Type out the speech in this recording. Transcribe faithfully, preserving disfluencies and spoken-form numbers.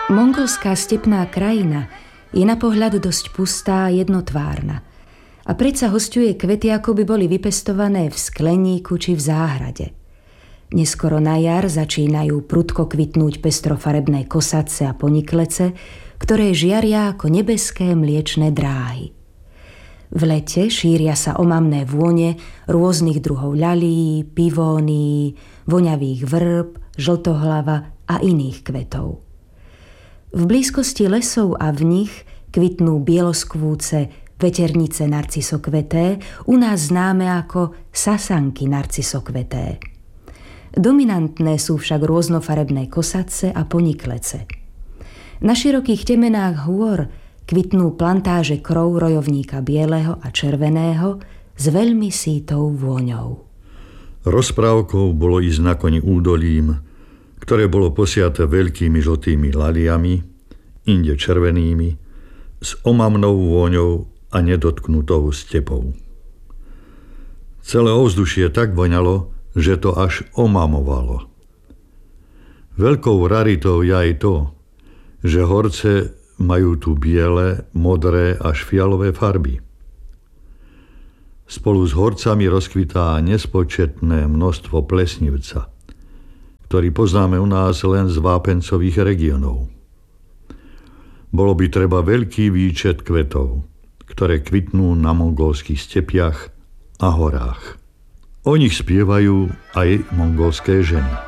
Mongolská stepná krajina je na pohľad dosť pustá a jednotvárna. A predsa hosťuje kvety, ako by boli vypestované v skleníku či v záhrade. Neskoro na jar začínajú prudko kvitnúť pestrofarebné kosace a poniklece, ktoré žiaria ako nebeské mliečne dráhy. V lete šíria sa omamné vône rôznych druhov ľalí, pivónií, voňavých vrb, žltohlava a iných kvetov. V blízkosti lesov a v nich kvitnú bieloskvúce veternice narcisokveté, u nás známe ako sasanky narcisokveté. Dominantné sú však rôznofarebné kosace a poniklece. Na širokých temenách hôr kvitnú plantáže krov rojovníka bieleho a červeného s veľmi sítou vôňou. Rozprávkou bolo ísť na koni údolím, ktoré bolo posiaté veľkými žltými laliami, inde červenými, s omamnou vôňou a nedotknutou stepou. Celé ovzdušie tak voňalo, že to až omamovalo. Veľkou raritou je aj to, že horce majú tu biele, modré až fialové farby. Spolu s horcami rozkvitá nespočetné množstvo plesnivca, ktorý poznáme u nás len z vápencových regiónov. Bolo by treba veľký výčet kvetov, ktoré kvitnú na mongolských stepiach a horách. O nich spievajú aj mongolské ženy.